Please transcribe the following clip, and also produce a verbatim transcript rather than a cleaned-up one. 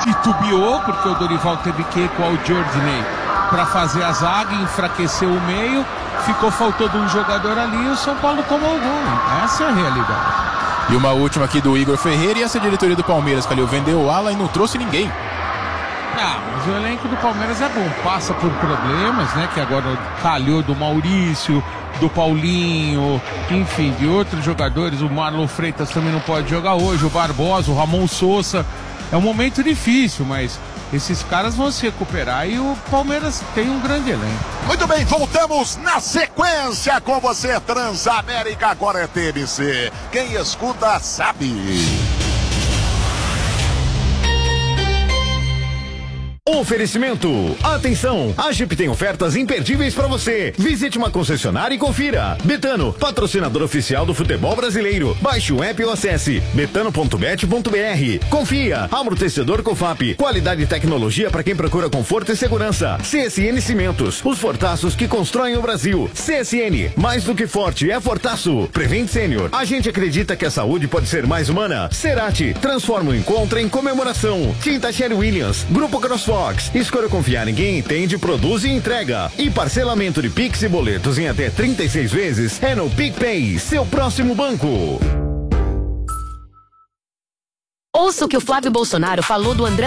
titubeou, porque o Dorival teve que ecoar o Jorginho para fazer a zaga, enfraqueceu o meio, ficou faltando um jogador ali e o São Paulo tomou o gol. Essa é a realidade. E uma última aqui do Igor Ferreira e essa diretoria do Palmeiras, Calil, vendeu o ala e não trouxe ninguém. Ah, mas o elenco do Palmeiras é bom, passa por problemas, né, que agora calhou do Maurício, do Paulinho, enfim, de outros jogadores. O Marlon Freitas também não pode jogar hoje, o Barbosa, o Ramon Sousa. É um momento difícil, mas esses caras vão se recuperar e o Palmeiras tem um grande elenco. Muito bem, voltamos na sequência com você, Transamérica, agora é T M C. Quem escuta sabe. Oferecimento. Atenção, a Jeep tem ofertas imperdíveis para você. Visite uma concessionária e confira. Betano, patrocinador oficial do futebol brasileiro. Baixe o app ou acesse betano ponto bet ponto br. Confia. Amortecedor Cofap. Qualidade e tecnologia para quem procura conforto e segurança. C S N Cimentos, os fortaços que constroem o Brasil. C S N, mais do que forte, é fortaço. Prevent Sênior. A gente acredita que a saúde pode ser mais humana. Cerati, transforma o encontro em comemoração. Tinta Sherry Williams, Grupo CrossFox. Escolha confiar em quem entende, produz e entrega. E parcelamento de Pix e boletos em até trinta e seis vezes é no PicPay, seu próximo banco. Ouça o que o Flávio Bolsonaro falou do André